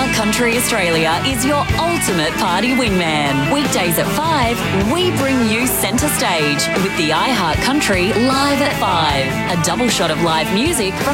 iHeart Country Australia is your ultimate party wingman. Weekdays at 5, we bring you centre stage with the iHeart Country Live at 5. A double shot of live music from